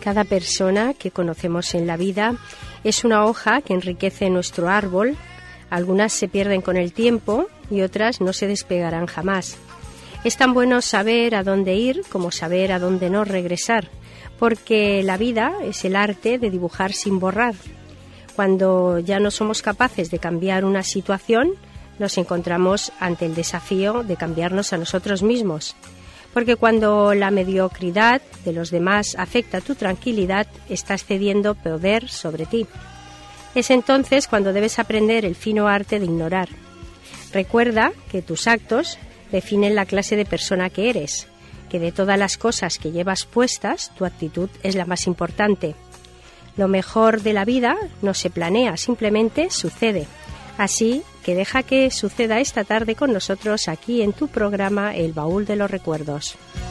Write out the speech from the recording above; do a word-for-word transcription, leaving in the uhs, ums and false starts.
Cada persona que conocemos en la vida es una hoja que enriquece nuestro árbol. Algunas se pierden con el tiempo y otras no se despegarán jamás. Es tan bueno saber a dónde ir como saber a dónde no regresar, porque la vida es el arte de dibujar sin borrar. Cuando ya no somos capaces de cambiar una situación, nos encontramos ante el desafío de cambiarnos a nosotros mismos. Porque cuando la mediocridad de los demás afecta tu tranquilidad, estás cediendo poder sobre ti. Es entonces cuando debes aprender el fino arte de ignorar. Recuerda que tus actos definen la clase de persona que eres, que de todas las cosas que llevas puestas, tu actitud es la más importante. Lo mejor de la vida no se planea, simplemente sucede. Así que deja que suceda esta tarde con nosotros aquí en tu programa El Baúl de los Recuerdos.